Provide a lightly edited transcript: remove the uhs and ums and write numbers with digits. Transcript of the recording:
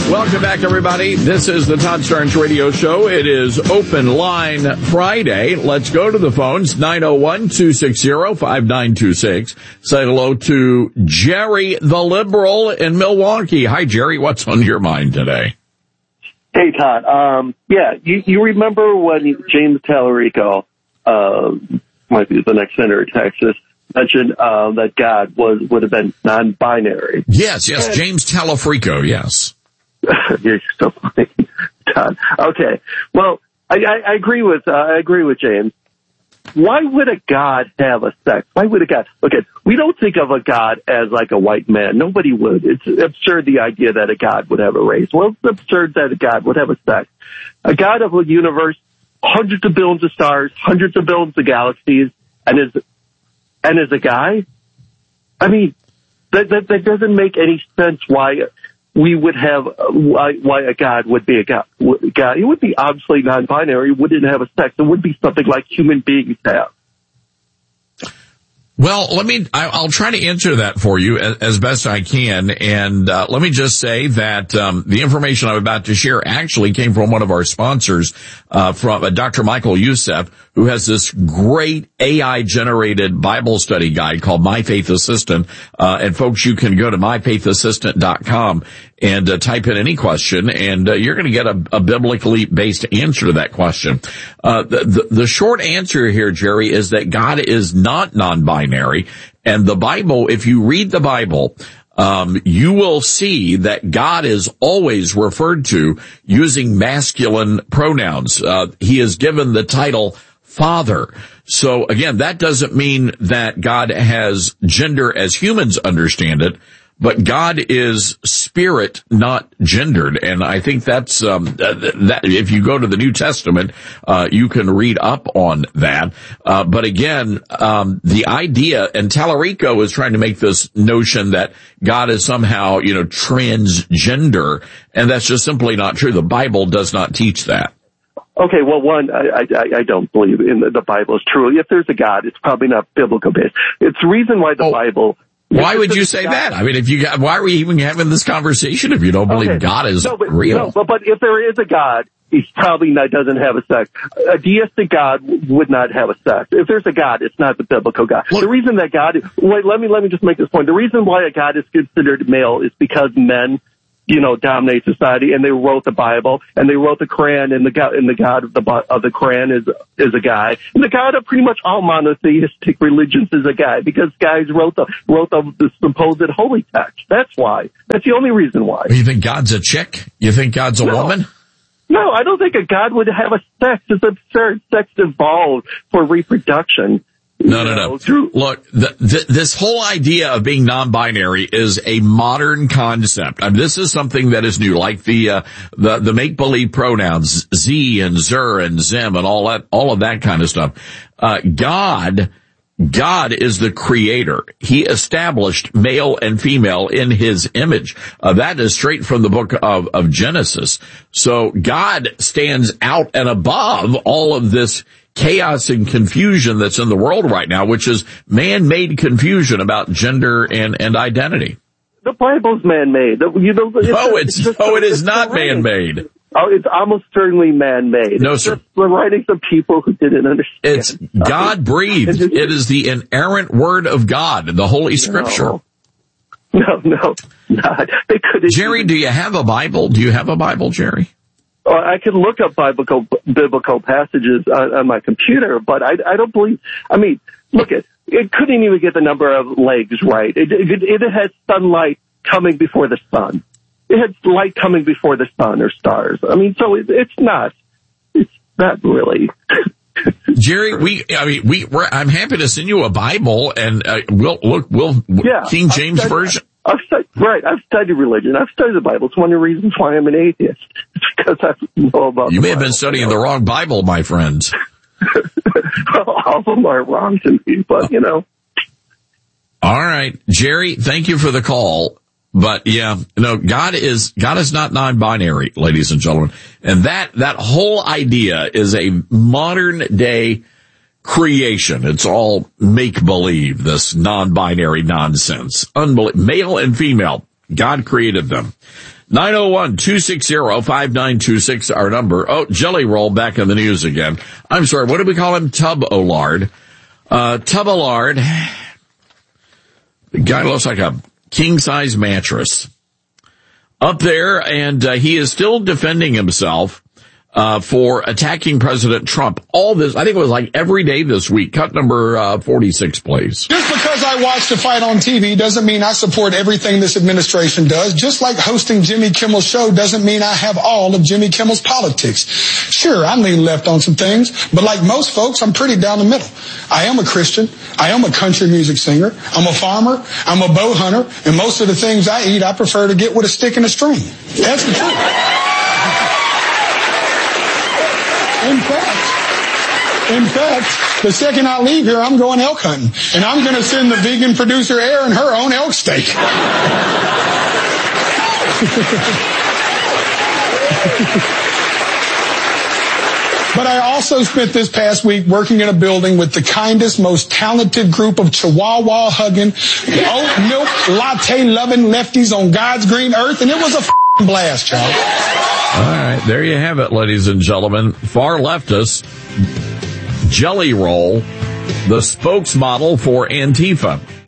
Welcome back, everybody. This is the Todd Starnes Radio Show. It is Open Line Friday. Let's go to the phones, 901-260-5926. Say hello to Jerry the Liberal in Milwaukee. Hi, Jerry. What's on your mind today? Hey, Todd. You remember when James Tallarico, might be the next senator of Texas, mentioned that God would have been non-binary. Yes, James Tallarico, yes. You're so funny, Todd. Okay, well, I agree with James. Why would a God have a sex? Why would a God? Okay, we don't think of a God as like a white man. Nobody would. It's absurd, the idea that a God would have a race. Well, it's absurd that a God would have a sex. A God of a universe, hundreds of billions of stars, hundreds of billions of galaxies, and is a guy? I mean, that doesn't make any sense why we would have, why a God would be a God. It would be obviously non-binary. It wouldn't have a sex. It would be something like human beings have. Well, I'll try to answer that for you as best I can. And, let me just say that, the information I'm about to share actually came from one of our sponsors, from Dr. Michael Youssef, who has this great AI generated Bible study guide called My Faith Assistant. And folks, you can go to myfaithassistant.com and type in any question, and you're going to get a biblically based answer to that question. The short answer here, Jerry, is that God is not non-binary, and the Bible, if you read the Bible, you will see that God is always referred to using masculine pronouns. He is given the title Father. So again, that doesn't mean that God has gender as humans understand it, but God is spirit, not gendered. And I think that's, that if you go to the New Testament, you can read up on that. But again, the idea, and Tallarico is trying to make this notion that God is somehow, transgender. And that's just simply not true. The Bible does not teach that. Okay, well, one, I don't believe in the Bible is true. If there's a God, it's probably not biblical based. It's the reason why the Bible. Why would you say that? I mean, why are we even having this conversation if you don't believe God is real? No, but if there is a God, he probably doesn't have a sex. A deistic God would not have a sex. If there's a God, it's not the biblical God. The reason that God, let me just make this point. The reason why a God is considered male is because men, dominate society, and they wrote the Bible, and they wrote the Quran, and the God of the Quran is a guy, and the God of pretty much all monotheistic religions is a guy, because guys wrote the supposed holy text. That's why. That's the only reason why. You think God's a chick? You think God's a woman? No, I don't think a God would have a sex. It's absurd. Sex evolved for reproduction. No. Look, this whole idea of being non-binary is a modern concept. I mean, this is something that is new, like the make-believe pronouns, Z and Zer and Zim and all of that kind of stuff. God is the creator. He established male and female in his image. That is straight from the book of Genesis. So God stands out and above all of this chaos and confusion that's in the world right now, which is man-made confusion about gender and identity. The Bible's man-made. It is not man-made. Oh, it's almost certainly man-made. No, sir. It's the writings of people who didn't understand. It's God-breathed. It is the inerrant word of God, the Holy Scripture. No, not. They couldn't. Jerry, do you have a Bible? Do you have a Bible, Jerry? I can look up biblical passages on my computer, but I don't believe. I mean, look it couldn't even get the number of legs right. It had sunlight coming before the sun. It had light coming before the sun or stars. I mean, so it's not really. Jerry, I'm happy to send you a Bible, and King James Version. I've studied religion. I've studied the Bible. It's one of the reasons why I'm an atheist. It's because I know about. You may have been studying the wrong Bible, my friends. All of them are wrong to me, but All right, Jerry. Thank you for the call. But God is not non-binary, ladies and gentlemen, and that whole idea is a modern day creation. It's all make-believe, this non-binary nonsense. Male and female. God created them. 901-260-5926, our number. Oh, Jelly Roll back in the news again. I'm sorry, what do we call him? Tub-O-Lard. Tub-O-Lard. The guy looks like a king-size mattress. Up there, and he is still defending himself for attacking President Trump. All this, I think it was like every day this week. Cut number 46, please. Just because I watch the fight on TV doesn't mean I support everything this administration does. Just like hosting Jimmy Kimmel's show doesn't mean I have all of Jimmy Kimmel's politics. Sure, I lean left on some things, but like most folks, I'm pretty down the middle. I am a Christian. I am a country music singer. I'm a farmer. I'm a bow hunter. And most of the things I eat, I prefer to get with a stick and a string. That's the truth. In fact, the second I leave here, I'm going elk hunting. And I'm going to send the vegan producer Erin her own elk steak. But I also spent this past week working in a building with the kindest, most talented group of chihuahua-hugging, oat milk, latte-loving lefties on God's green earth, and it was a blast, Charlie. All right, there you have it, ladies and gentlemen. Far leftist, Jelly Roll, the spokesmodel for Antifa.